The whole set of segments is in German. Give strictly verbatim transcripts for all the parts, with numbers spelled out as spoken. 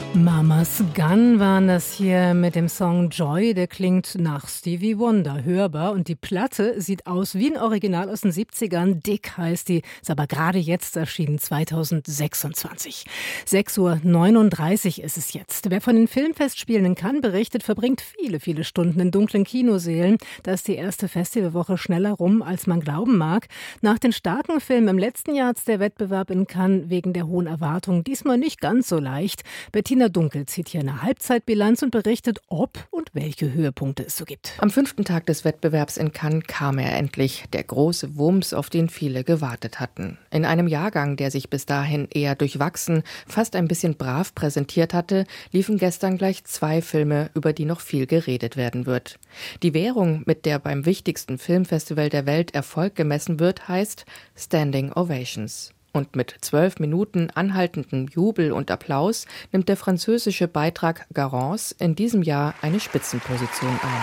Mamas Gun waren das hier mit dem Song Joy, der klingt nach Stevie Wonder, hörbar. Und die Platte sieht aus wie ein Original aus den siebzigern. Dick heißt die, ist aber gerade jetzt erschienen, zweitausendsechsundzwanzig. sechs Uhr neununddreißig ist es jetzt. Wer von den Filmfestspielen in Cannes berichtet, verbringt viele, viele Stunden in dunklen Kinosälen. Da ist die erste Festivalwoche schneller rum, als man glauben mag. Nach den starken Filmen im letzten Jahr hat der Wettbewerb in Cannes wegen der hohen Erwartungen diesmal nicht ganz so leicht. Bettina Dunkel zieht hier eine Halbzeitbilanz und berichtet, ob und welche Höhepunkte es so gibt. Am fünften Tag des Wettbewerbs in Cannes kam er endlich, der große Wumms, auf den viele gewartet hatten. In einem Jahrgang, der sich bis dahin eher durchwachsen, fast ein bisschen brav präsentiert hatte, liefen gestern gleich zwei Filme, über die noch viel geredet werden wird. Die Währung, mit der beim wichtigsten Filmfestival der Welt Erfolg gemessen wird, heißt Standing Ovations. Und mit zwölf Minuten anhaltendem Jubel und Applaus nimmt der französische Beitrag Garance in diesem Jahr eine Spitzenposition ein.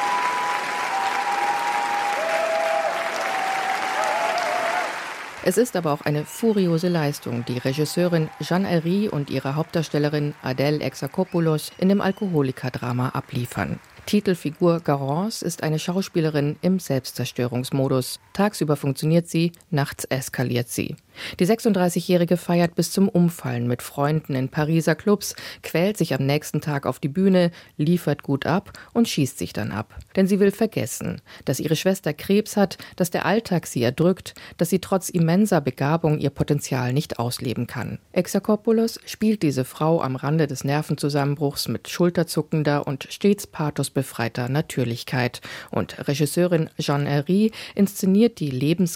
Es ist aber auch eine furiose Leistung, die Regisseurin Jeanne Herry und ihre Hauptdarstellerin Adèle Exarchopoulos in dem Alkoholikerdrama abliefern. Titelfigur Garance ist eine Schauspielerin im Selbstzerstörungsmodus. Tagsüber funktioniert sie, nachts eskaliert sie. Die sechsunddreißigjährige feiert bis zum Umfallen mit Freunden in Pariser Clubs, quält sich am nächsten Tag auf die Bühne, liefert gut ab und schießt sich dann ab. Denn sie will vergessen, dass ihre Schwester Krebs hat, dass der Alltag sie erdrückt, dass sie trotz immenser Begabung ihr Potenzial nicht ausleben kann. Exarchopoulos spielt diese Frau am Rande des Nervenzusammenbruchs mit schulterzuckender und stets pathosbefreiter Natürlichkeit. Und Regisseurin Jeanne Herry inszeniert die Lebens